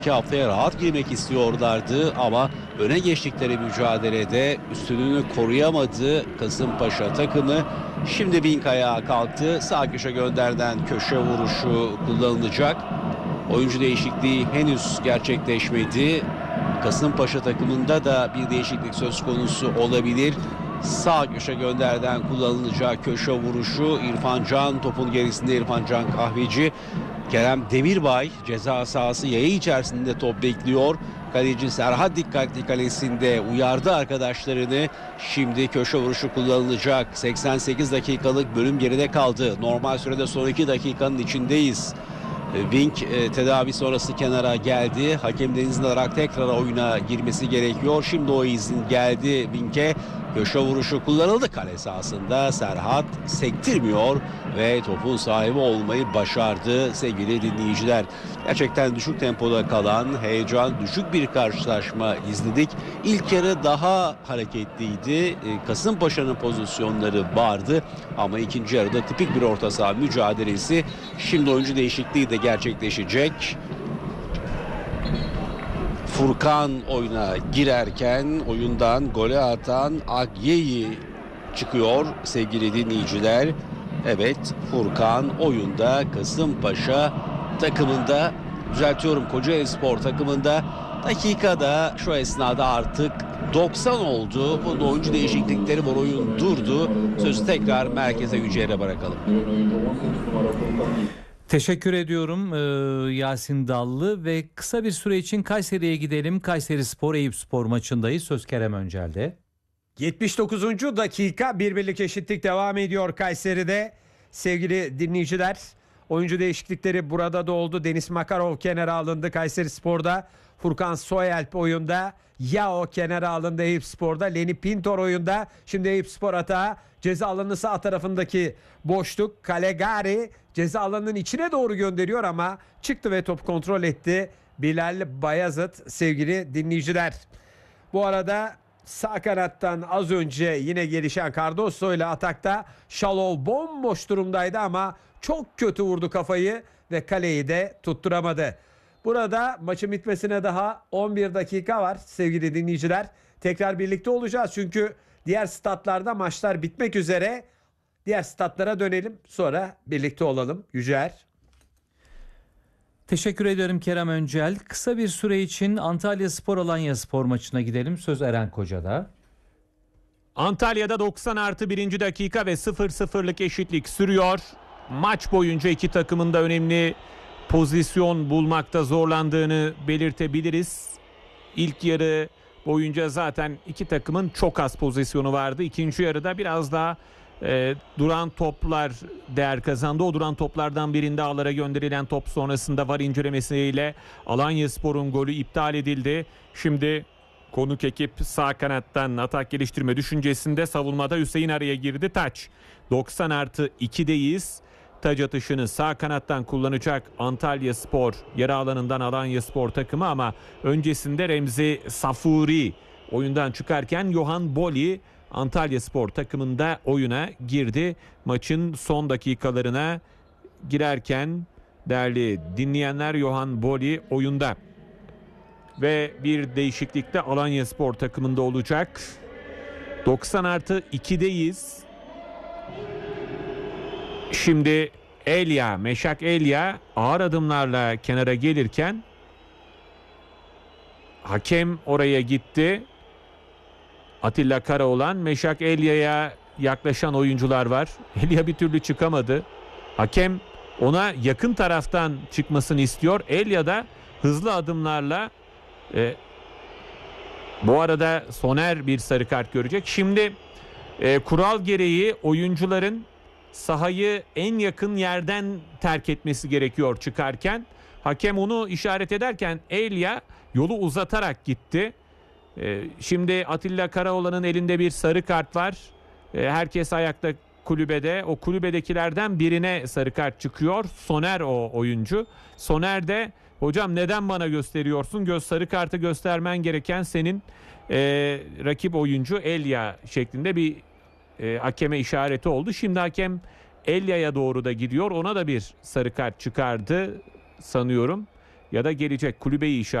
haftaya rahat girmek istiyorlardı ama öne geçtikleri mücadelede üstünlüğünü koruyamadı Kasımpaşa takımı. Şimdi Vink ayağa kalktı. Sağ köşe gönderden köşe vuruşu kullanılacak. Oyuncu değişikliği henüz gerçekleşmedi. Kasımpaşa takımında da bir değişiklik söz konusu olabilir. Sağ köşe gönderden kullanılacak köşe vuruşu. İrfan Can topun gerisinde, İrfan Can Kahveci. Kerem Demirbay ceza sahası yayı içerisinde top bekliyor. Kaleci Serhat dikkatli kalesinde uyardı arkadaşlarını. Şimdi köşe vuruşu kullanılacak. 88 dakikalık bölüm geride kaldı. Normal sürede son 2 dakikanın içindeyiz. Vink tedavi sonrası kenara geldi. Hakem izin alarak tekrar oyuna girmesi gerekiyor. Şimdi o izin geldi Vink'e. Köşe vuruşu kullanıldı kale sahasında. Serhat sektirmiyor ve topun sahibi olmayı başardı sevgili dinleyiciler. Gerçekten düşük tempoda kalan, heyecan düşük bir karşılaşma izledik. İlk yarı daha hareketliydi. Kasımpaşa'nın pozisyonları vardı ama ikinci yarıda tipik bir orta saha mücadelesi. Şimdi oyuncu değişikliği de gerçekleşecek. Furkan oyuna girerken oyundan gole atan Agyeyi çıkıyor sevgili dinleyiciler. Evet, Furkan oyunda Kasımpaşa takımında, düzeltiyorum, Kocaelispor takımında. Dakikada şu esnada artık 90 oldu. Bunda oyuncu değişiklikleri var, oyun durdu. Sözü tekrar merkeze, Yücel'e bırakalım. Teşekkür ediyorum Yasin Dallı ve kısa bir süre için Kayseri'ye gidelim. Kayserispor Eyüpspor maçındayız. Söz Kerem Öncel'de. 79. dakika, birlik eşitlik devam ediyor Kayseri'de. Sevgili dinleyiciler, oyuncu değişiklikleri burada da oldu. Deniz Makarov kenara alındı Kayserispor'da. Furkan Soyalp oyunda. Yao kenara alındı Eyüpspor'da. Leni Pintor oyunda. Şimdi Eyüpspor atağı. Ceza alanı sağ tarafındaki boşluk. Calegari ceza alanının içine doğru gönderiyor ama çıktı ve top kontrol etti Bilal Bayazıt sevgili dinleyiciler. Bu arada sağ kanattan az önce yine gelişen Cardoso ile atakta Şalol bomboş durumdaydı ama çok kötü vurdu kafayı ve kaleyi de tutturamadı. Burada maçın bitmesine daha 11 dakika var sevgili dinleyiciler. Tekrar birlikte olacağız çünkü diğer statlarda maçlar bitmek üzere. Diğer statlara dönelim, sonra birlikte olalım. Yücel. Teşekkür ederim Kerem Öncel. Kısa bir süre için Antalyaspor Alanyaspor maçına gidelim. Söz Eren Koca'da. Antalya'da 90+1. dakika ve 0-0'lık eşitlik sürüyor. Maç boyunca iki takımın da önemli pozisyon bulmakta zorlandığını belirtebiliriz. İlk yarı boyunca zaten iki takımın çok az pozisyonu vardı. İkinci yarıda biraz daha duran toplar değer kazandı. O duran toplardan birinde ağlara gönderilen top sonrasında VAR incelemesiyle Alanyaspor'un golü iptal edildi. Şimdi konuk ekip sağ kanattan atak geliştirme düşüncesinde, savunmada Hüseyin araya girdi. Taç 90+2'deyiz. Taç atışını sağ kanattan kullanacak Antalyaspor yarı alanından Alanyaspor takımı ama öncesinde Remzi Safuri oyundan çıkarken Johan Boli Antalyaspor takımında oyuna girdi. Maçın son dakikalarına girerken değerli dinleyenler, Johan Boli oyunda. Ve bir değişiklik de Alanyaspor takımında olacak. 90+2'deyiz. Şimdi Meşak Elia ağır adımlarla kenara gelirken hakem oraya gitti. Atilla Karaoğlan, Meşak Elia'ya yaklaşan oyuncular var. Elia bir türlü çıkamadı. Hakem ona yakın taraftan çıkmasını istiyor. Elia da hızlı adımlarla bu arada Soner bir sarı kart görecek. Şimdi kural gereği oyuncuların sahayı en yakın yerden terk etmesi gerekiyor çıkarken. Hakem onu işaret ederken Elia yolu uzatarak gitti. Şimdi Atilla Karaoğlan'ın elinde bir sarı kart var. Herkes ayakta kulübede. O kulübedekilerden birine sarı kart çıkıyor. Soner o oyuncu. Soner de hocam neden bana gösteriyorsun? Sarı kartı göstermen gereken senin rakip oyuncu Elia şeklinde bir hakeme işareti oldu. Şimdi hakem Elia'ya doğru da gidiyor. Ona da bir sarı kart çıkardı sanıyorum. ya da gelecek kulübeyi işaret